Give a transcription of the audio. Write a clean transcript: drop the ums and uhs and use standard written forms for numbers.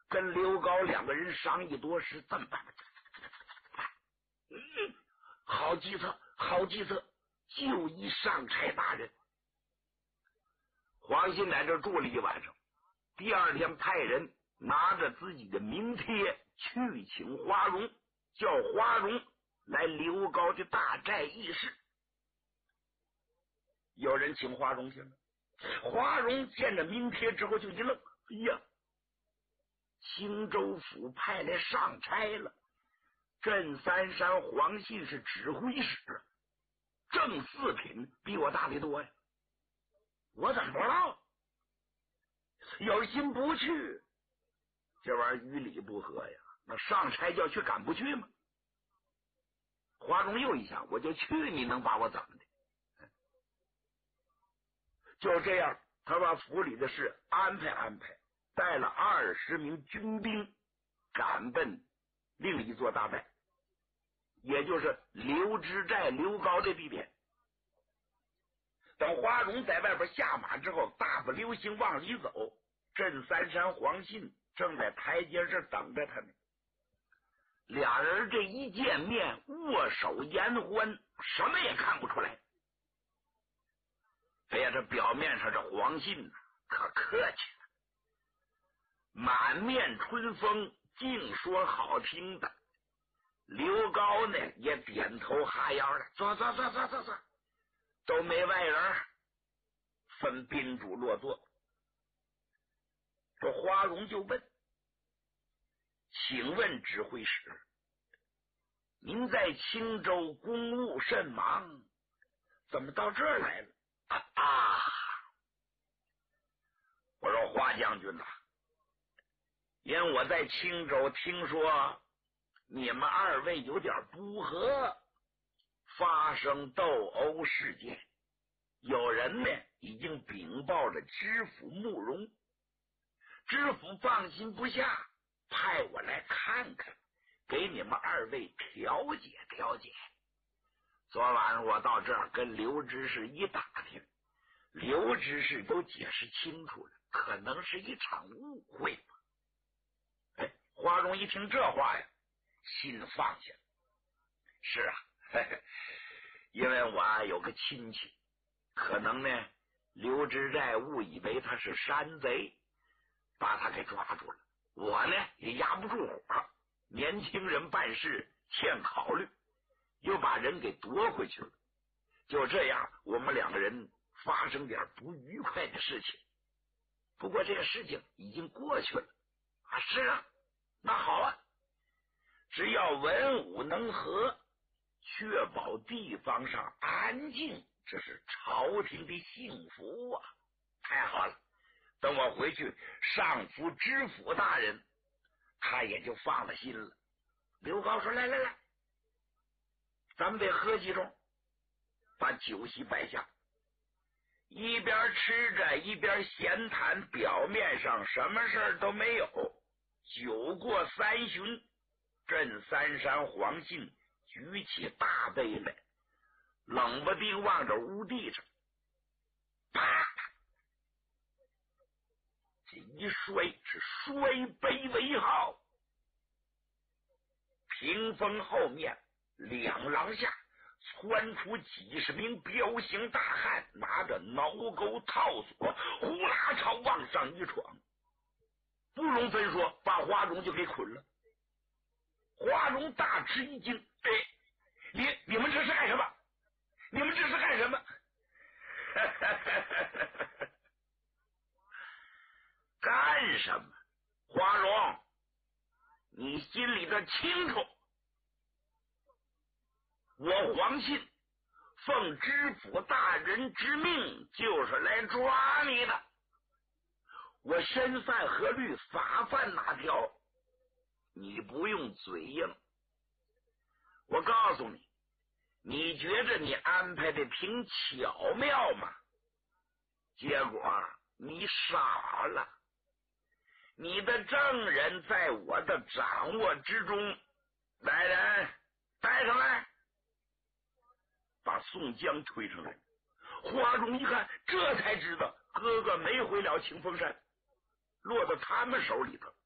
跟刘高两个人商议多时，这么办？好计策，好计策，就依上差大人。黄信在这住了一晚上，第二天派人拿着自己的名帖去请花荣，叫花荣来刘高的大寨议事。有人请花荣去了，花荣见着名帖之后就一愣，哎呀，青州府派来上差了，镇三山黄信是指挥使，正四品，比我大得多呀，我怎么不知道？有心不去，这玩意儿与理不合呀，那上差叫去敢不去吗？花荣又一想，我就去，你能把我怎么的？就这样，他把府里的事安排安排，带了20名军兵赶奔另一座大寨，也就是刘知寨刘高的地点。等花荣在外边下马之后，大步流星往里走，镇三山黄信正在台阶上等着他呢。俩人这一见面，握手言欢，什么也看不出来。哎呀，这表面上这黄信可客气了，满面春风，净说好听的。刘高呢也点头哈腰的，坐，都没外人，分宾主落座。这花荣就问：请问指挥使，您在青州公务甚忙，怎么到这儿来了？我说花将军呐，因我在青州听说你们二位有点不和，发生斗殴事件，有人呢已经禀报了知府慕容，知府放心不下，派我来看看，给你们二位调解调解。昨晚上我到这儿跟刘知事一打听，刘知事都解释清楚了，可能是一场误会吧。哎，花荣一听这话呀，心放下了。是啊，因为我有个亲戚，可能呢刘知寨误以为他是山贼，把他给抓住了。我呢也压不住火，年轻人办事欠考虑，又把人给夺回去了。就这样，我们两个人发生点不愉快的事情。不过这个事情已经过去了啊。是啊，那好啊，只要文武能和，确保地方上安静，这是朝廷的幸福啊！太好了，等我回去上府知府大人，他也就放了心了。刘高说：来，咱们得喝几盅，把酒席摆下，一边吃着一边闲谈，表面上什么事儿都没有。酒过三巡，镇三山黄信举起大杯来，冷不丁望着屋地上，啪，这一摔是摔杯为号。屏风后面两廊下窜出几十名彪形大汉，拿着挠钩套索，呼啦朝往上一闯，不容分说，把花荣就给捆了。花荣大吃一惊，你们这是干什么？你们这是干什么？干什么？花荣，你心里头清楚，我黄信奉知府大人之命，就是来抓你的。我身犯何律，法犯哪条？你不用嘴硬，我告诉你，你觉着你安排的挺巧妙吗？结果你傻了，你的证人在我的掌握之中。来人，带上来，把宋江推上来。花荣一看，这才知道哥哥没回了清风山，落到他们手里头。